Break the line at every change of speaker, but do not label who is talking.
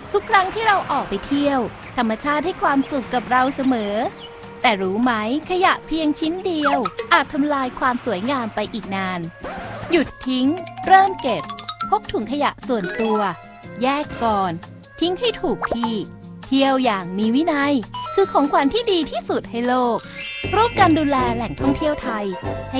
ทุกครั้งที่เราออกไปเที่ยวธรรมชาติให้ความสุขกับเราเสมอแต่รู้ไหมขยะเพียงชิ้นเดียวอาจทำลายความสวยงามไปอีกนานหยุดทิ้งเริ่มเก็บพกถุงขยะส่วนตัวแยกก่อนทิ้งให้ถูกที่เที่ยวอย่างมีวินัยคือของขวัญที่ดีที่สุดให้โลกร่วมกันดูแลแหล่งท่องเที่ยวไทย